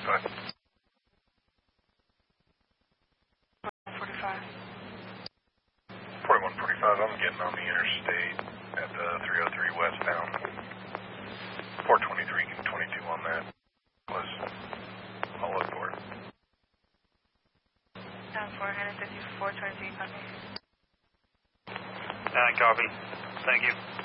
4145. 45. 4145, I'm getting on the interstate at the 303 westbound. 423 and 22 on that. I'll look for it. Down 454, 23, copy. Copy. Thank you.